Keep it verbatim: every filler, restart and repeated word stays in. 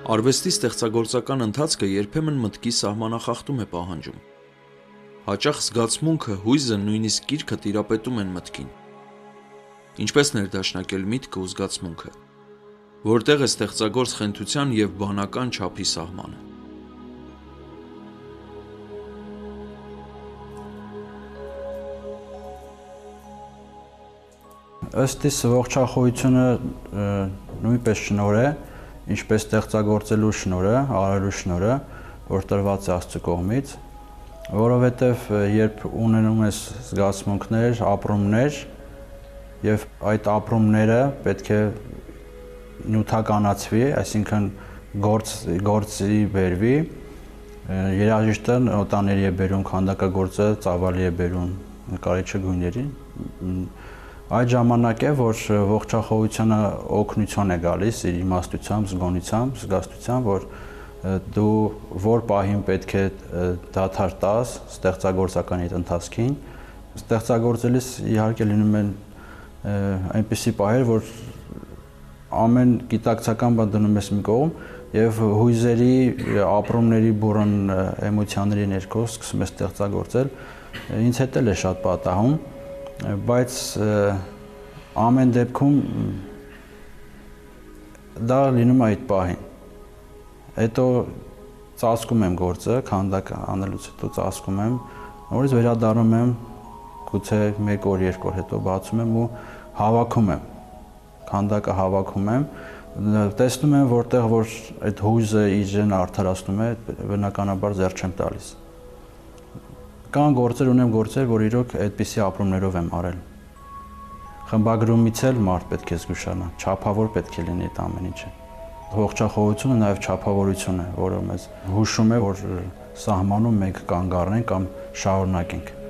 Արվեստի ստեղծագործական ընթացքը երբեմն մտքի սահմանախախտում է պահանջում։ Հաճախ զգացմունքը, հույզը, նույնիսկ գիրքը տիրապետում են մտքին։ Ինչպես ներդաշնակել միտքը ու զգացմունքը, որտեղ է ստեղծագործ խենթության և բանական չափի սահմանը։ Ըստ իս ողջախոհությունը նույնպես շնորհ է, ինչպես ստեղծագործելու շնորհը, արելու շնորհը, որ տրված է Աստծո կողմից, որովհետև երբ ունենում ես զգացմունքներ, ապրումներ, եւ այդ ապրումները պետք է նյութականացվի, այսինքն գործ գործի բերվի, երաժիշտը նոտաների է բերում, քանդակագործը ծավալի է բերում նկարիչը գույների, այդ ժամանակ է, որ ողջախոհությունը օգնություն է գալիս իր իմաստությամբ, զգոնությամբ, զգաստությամբ, որ դու որ պահին պետք է դադար տաս ստեղծագործական այդ ընթացքին, ստեղծագործելիս իհարկե լինում են այնպիսի պահեր, որ ամեն գիտակցական բան դնում ես մի կողմ եւ հույզերի, ապրումների բուրըն էմոցիաների ներքո սկսում ես ստեղծագործել, ինձ հետ էլ է շատ պատահում, բայց ամեն դեպքում դա լինում է այդ պահին։ Հետո ծածկում եմ գործը, քանդակ անելուց հետո ծածկում եմ, նորից վերադառնում եմ, գուցե մեկ օր, երկու օր հետո բացում եմ ու հավաքում եմ, քանդակը հավաքում եմ, տեսնում եմ, որտեղ որ այդ հույզը իրեն արդարացնում է, բնականաբար ձեռ չեմ տալիս։ Կան գործեր, ունեմ գործեր, որ իրոք այդպիսի ապրումներով եմ արել։ Խմբագրումից էլ մարդ պետք է զգուշանա, չափավոր պետք է լինի այդ ամեն ինչը։ Ողջախոհությունը նաև չափավորություն է, որը մեզ հուշում է, որ սահմանում մենք կանգ առնենք կամ շարունակենք։